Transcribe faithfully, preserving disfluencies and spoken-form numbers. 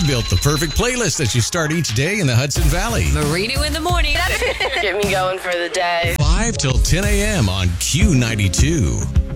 built the perfect playlist as you start each day in the Hudson Valley. Marino in the morning. Get me going for the day. five till ten a.m. on Q ninety-two.